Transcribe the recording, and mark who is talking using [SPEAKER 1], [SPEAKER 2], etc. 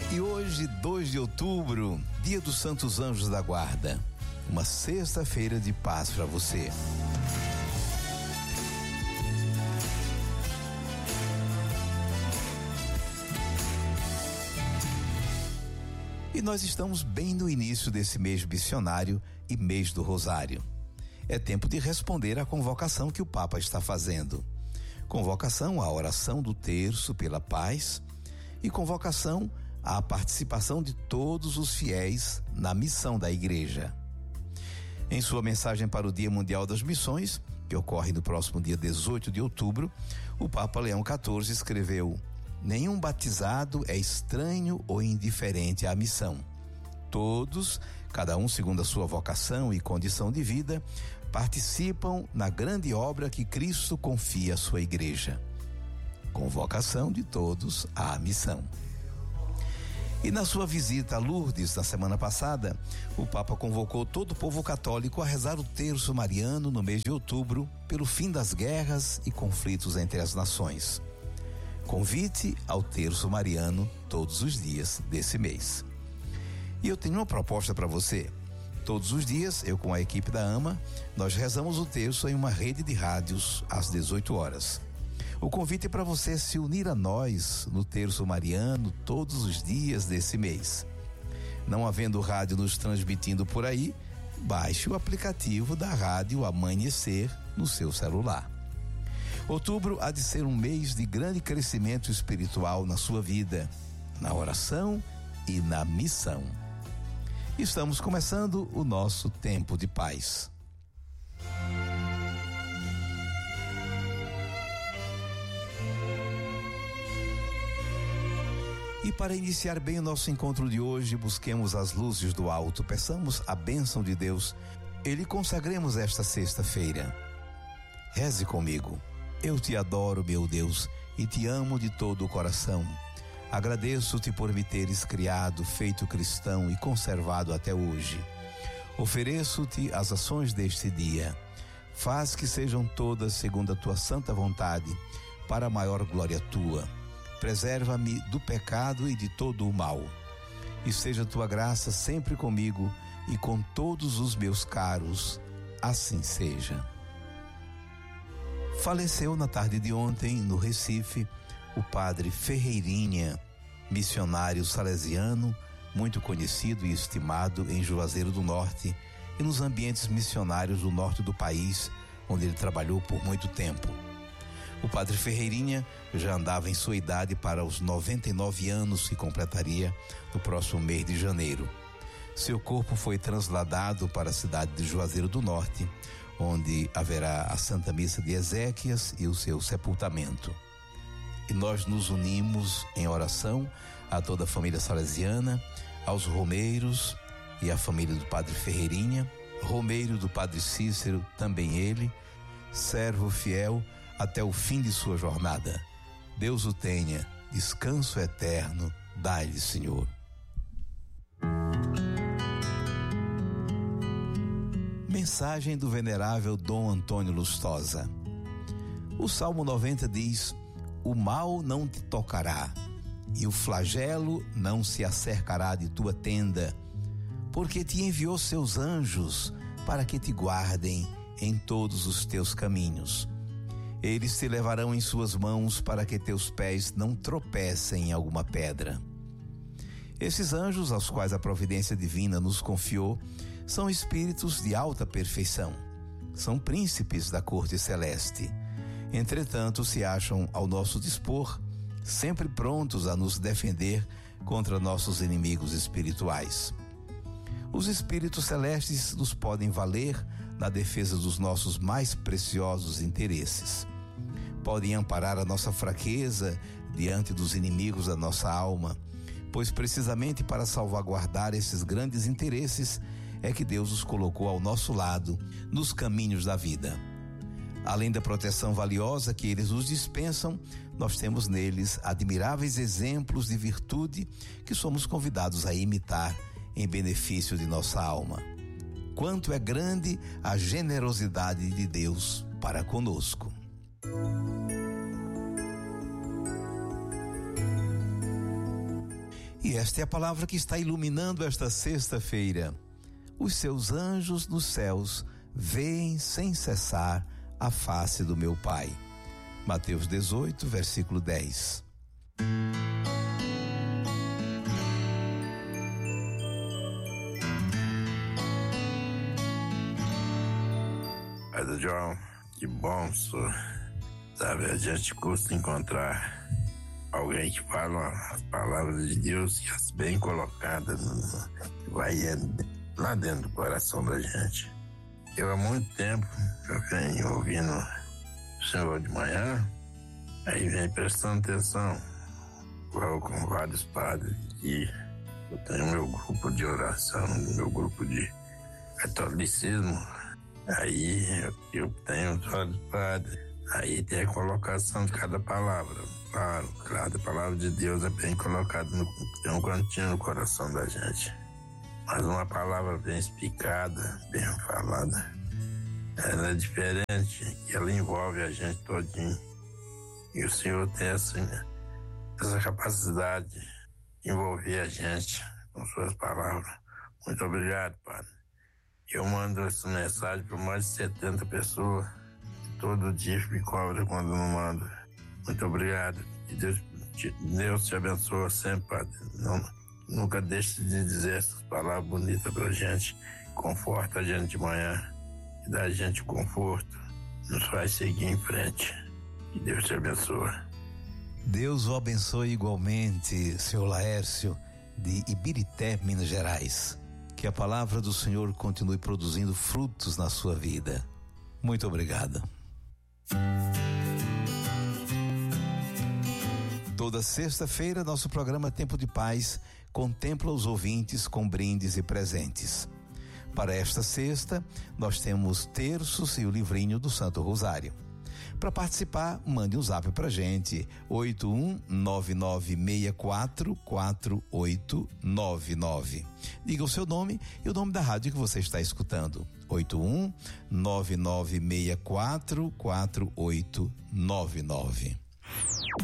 [SPEAKER 1] E hoje, 2 de outubro, dia dos Santos Anjos da Guarda. Uma sexta-feira de paz para você. E nós estamos bem no início desse mês missionário e mês do Rosário. É tempo de responder à convocação que o Papa está fazendo. Convocação à oração do terço pela paz e convocação à participação de todos os fiéis na missão da Igreja. Em sua mensagem para o Dia Mundial das Missões, que ocorre no próximo dia 18 de outubro, o Papa Leão XIV escreveu: nenhum batizado é estranho ou indiferente à missão. Todos, cada um segundo a sua vocação e condição de vida, participam na grande obra que Cristo confia à sua Igreja. Convocação de todos à missão. E na sua visita a Lourdes na semana passada, o Papa convocou todo o povo católico a rezar o terço mariano no mês de outubro pelo fim das guerras e conflitos entre as nações. Convite ao terço mariano todos os dias desse mês. E eu tenho uma proposta para você. Todos os dias, eu com a equipe da AMA, nós rezamos o terço em uma rede de rádios às 18 horas. O convite é para você se unir a nós no terço mariano todos os dias desse mês. Não havendo rádio nos transmitindo por aí, baixe o aplicativo da Rádio Amanhecer no seu celular. Outubro há de ser um mês de grande crescimento espiritual na sua vida, na oração e na missão. Estamos começando o nosso tempo de paz. E para iniciar bem o nosso encontro de hoje, busquemos as luzes do alto, peçamos a bênção de Deus e lhe consagremos esta sexta-feira. Reze comigo. Eu te adoro, meu Deus, e te amo de todo o coração. Agradeço-te por me teres criado, feito cristão e conservado até hoje. Ofereço-te as ações deste dia. Faz que sejam todas segundo a tua santa vontade, para a maior glória tua. Preserva-me do pecado e de todo o mal. E seja a tua graça sempre comigo e com todos os meus caros. Assim seja. Faleceu na tarde de ontem, no Recife, o padre Ferreirinha, missionário salesiano, muito conhecido e estimado em Juazeiro do Norte e nos ambientes missionários do norte do país, onde ele trabalhou por muito tempo. O padre Ferreirinha já andava em sua idade para os 99 anos que completaria no próximo mês de janeiro. Seu corpo foi trasladado para a cidade de Juazeiro do Norte, onde haverá a Santa Missa de Exéquias e o seu sepultamento. E nós nos unimos em oração a toda a família salesiana, aos romeiros e à família do padre Ferreirinha, romeiro do padre Cícero, também ele, servo fiel até o fim de sua jornada. Deus o tenha, descanso eterno, dai-lhe, Senhor. Mensagem do venerável Dom Antônio Lustosa. O Salmo 90 diz: o mal não te tocará, e o flagelo não se acercará de tua tenda, porque te enviou seus anjos para que te guardem em todos os teus caminhos. Eles te levarão em suas mãos para que teus pés não tropecem em alguma pedra. Esses anjos, aos quais a providência divina nos confiou, são espíritos de alta perfeição. São príncipes da corte celeste. Entretanto, se acham ao nosso dispor, sempre prontos a nos defender contra nossos inimigos espirituais. Os espíritos celestes nos podem valer na defesa dos nossos mais preciosos interesses. Podem amparar a nossa fraqueza diante dos inimigos da nossa alma, pois precisamente para salvaguardar esses grandes interesses é que Deus os colocou ao nosso lado nos caminhos da vida. Além da proteção valiosa que eles nos dispensam, nós temos neles admiráveis exemplos de virtude que somos convidados a imitar em benefício de nossa alma. Quanto é grande a generosidade de Deus para conosco. E esta é a palavra que está iluminando esta sexta-feira. Os seus anjos nos céus veem sem cessar a face do meu Pai. Mateus 18, versículo 10.
[SPEAKER 2] Padre João, que bom, senhor. Sabe, a gente custa encontrar alguém que fala as palavras de Deus, que as bem colocadas, que vai lá dentro do coração da gente. Eu há muito tempo eu venho ouvindo o senhor de manhã, aí vem prestando atenção. Eu com vários padres e eu tenho meu grupo de oração, meu grupo de catolicismo. Aí eu tenho vários padres. Aí tem a colocação de cada palavra. Claro, cada palavra de Deus é bem colocada tem um cantinho no coração da gente. Mas uma palavra bem explicada, bem falada, ela é diferente, e ela envolve a gente todinho. E o Senhor tem essa capacidade de envolver a gente com suas palavras. Muito obrigado, Padre. Eu mando essa mensagem para mais de 70 pessoas. Todo dia me cobra quando não mando. Muito obrigado. Que Deus te abençoe sempre, Padre. Nunca deixe de dizer essas palavras bonitas pra gente. Conforta a gente de manhã. E dá a gente conforto. Nos faz seguir em frente. Que Deus te abençoe.
[SPEAKER 1] Deus o abençoe igualmente, senhor Laércio, de Ibirité, Minas Gerais. Que a palavra do Senhor continue produzindo frutos na sua vida. Muito obrigado. Toda sexta-feira, nosso programa Tempo de Paz contempla os ouvintes com brindes e presentes. Para esta sexta, nós temos terços e o livrinho do Santo Rosário. Para participar, mande um zap pra gente, 8199644899. Diga o seu nome e o nome da rádio que você está escutando. 8199644899.